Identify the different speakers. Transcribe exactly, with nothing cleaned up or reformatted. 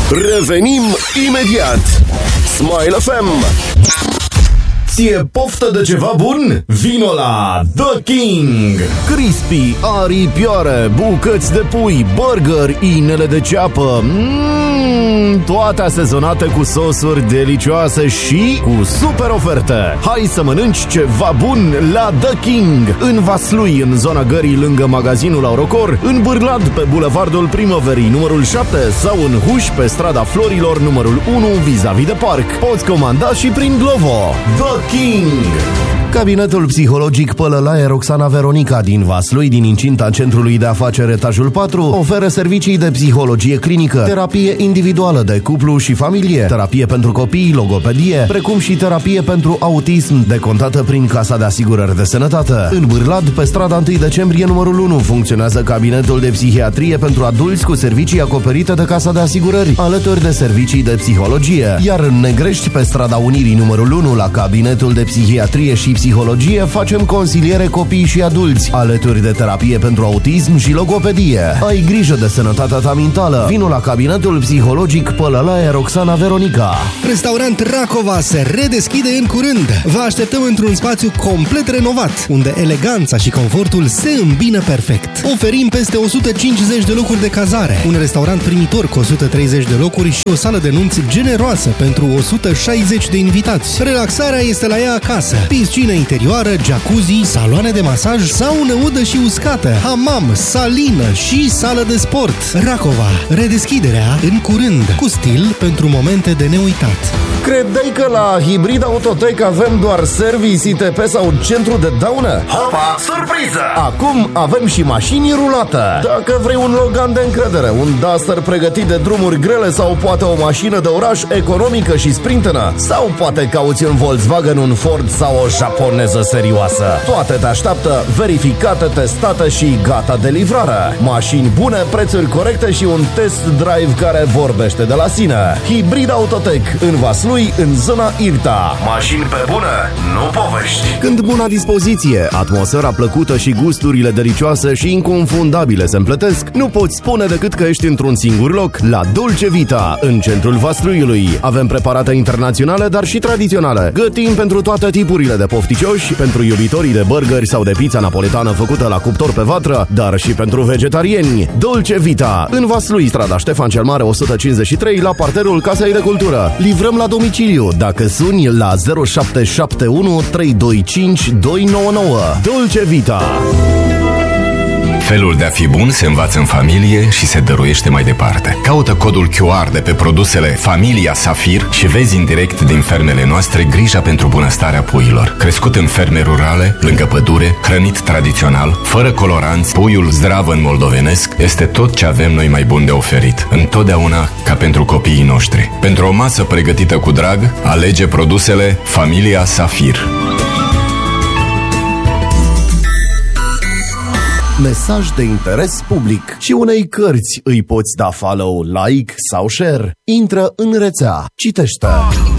Speaker 1: Revenim imediat. Smile F M. Ție poftă de ceva bun? Vino la The King! Crispy, aripioare, bucăți de pui, burger, inele de ceapă, mm, toate asezonate cu sosuri delicioase și cu super oferte. Hai să mănânci ceva bun la The King! În Vaslui, în zona Gării, lângă magazinul Aurocor, în Bârlad, pe bulevardul Primăverii, numărul șapte, sau în Huș, pe strada Florilor, numărul unu, vis-a-vis de parc. Poți comanda și prin Glovo. The King. Cabinetul psihologic Pălălaie Roxana Veronica din Vaslui, din incinta Centrului de Afaceri etajul patru, oferă servicii de psihologie clinică, terapie individuală de cuplu și familie, terapie pentru copii, logopedie, precum și terapie pentru autism, decontată prin Casa de Asigurări de Sănătate. În Bârlad, pe strada întâi decembrie numărul unu, funcționează cabinetul de psihiatrie pentru adulți cu servicii acoperite de Casa de Asigurări, alături de servicii de psihologie. Iar în Negrești, pe strada Unirii numărul unu, la cabinetul de psihiatrie și psihologie, facem consiliere copii și adulți, alături de terapie pentru autism și logopedie. Ai grijă de sănătatea ta mentală. Vino la cabinetul psihologic Pălălaie Roxana Veronica.
Speaker 2: Restaurant Racova se redeschide în curând. Vă așteptăm într-un spațiu complet renovat, unde eleganța și confortul se îmbină perfect. Oferim peste o sută cincizeci de locuri de cazare, un restaurant primitor cu o sută treizeci de locuri și o sală de nunți generoasă pentru o sută șaizeci de invitați. Relaxarea este la ea acasă. Piscină interioară, jacuzzi, saloane de masaj, saună udă și uscată, hamam, salină și sală de sport. Racova. Redeschiderea în curând, cu stil pentru momente de neuitat.
Speaker 1: Credeai că la Hibrid Autotech avem doar service, I T P sau centru de daună? Hopa, surpriză! Acum avem și mașini rulată. Dacă vrei un Logan de încredere, un Duster pregătit de drumuri grele sau poate o mașină de oraș economică și sprintenă, sau poate cauți un Volkswagen, un Ford sau o japoneză serioasă. Toate te așteaptă, verificate, testate și gata de livrare. Mașini bune, prețuri corecte și un test drive care vorbește de la sine. Hibrid Autotech în Vaslui, în zona Irta. Mașini pe bune, nu povești. Când buna dispoziție, atmosfera plăcută și gusturile delicioase și inconfundabile se împletesc, nu poți spune decât că ești într-un singur loc, la Dolce Vita, în centrul Vasluiului. Avem preparate internaționale, dar și tradiționale. Gătim pentru toate tipurile de pofticioși, pentru iubitorii de burgeri sau de pizza napoletană făcută la cuptor pe vatră, dar și pentru vegetariani. Dolce Vita, în Vaslui, strada Ștefan cel Mare o sută cincizeci și trei, la parterul Casei de Cultură. Livrăm la domiciliu dacă suni la zero șapte șapte unu trei doi cinci doi nouă nouă. Dolce Vita.
Speaker 3: Felul de a fi bun se învață în familie și se dăruiește mai departe. Caută codul Q R de pe produsele Familia Safir și vezi în direct din fermele noastre grija pentru bunăstarea puiilor. Crescut în ferme rurale, lângă pădure, hrănit tradițional, fără coloranți, puiul zdravăn moldovenesc este tot ce avem noi mai bun de oferit. Întotdeauna ca pentru copiii noștri. Pentru o masă pregătită cu drag, alege produsele Familia Safir.
Speaker 1: Mesaj de interes public. Și unei cărți îi poți da follow, like sau share. Intră în rețea. Citește.